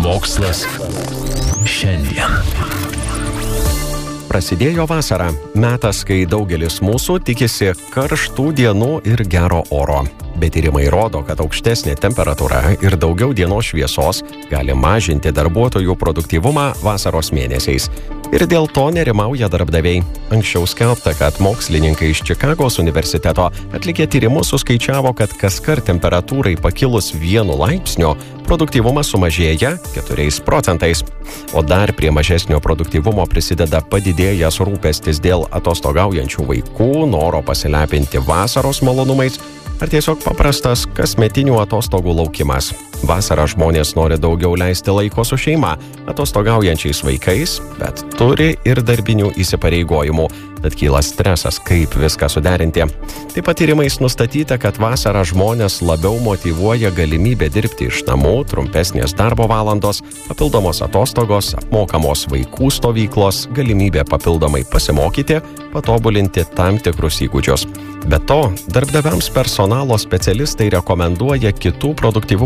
Mokslas šiandien. Prasidėjo vasara. Metas, kai daugelis mūsų tikisi karštų dienų ir gero oro. Bet tyrimai rodo, kad aukštesnė temperatūra ir daugiau dienos šviesos gali mažinti darbuotojų produktyvumą vasaros mėnesiais. Ir dėl to nerimauja darbdaviai. Anksčiau skelbta, kad mokslininkai iš Čikagos universiteto atlikę tyrimus suskaičiavo, kad kaskart temperatūrai pakilus 1 laipsniu, produktyvumas sumažėja 4%. O dar prie mažesnio produktyvumo prisideda padidėjęs rūpestis dėl atostogaujančių vaikų, noro pasilepinti vasaros malonumais ar tiesiog paprastas kasmetinių atostogų laukimas. Vasarą žmonės nori daugiau leisti laiko su šeima, atostogaujančiais vaikais, bet turi ir darbinių įsipareigojimų, tad kyla stresas, kaip viską suderinti. Taip pat tyrimais nustatyta, kad vasarą žmonės labiau motyvuoja galimybę dirbti iš namų, trumpesnės darbo valandos, papildomos atostogos, apmokamos vaikų stovyklos, galimybė papildomai pasimokyti, patobulinti tam tikrus įgūdžius. Be to, darbdaviams personalo specialistai rekomenduoja kitų produktyvumų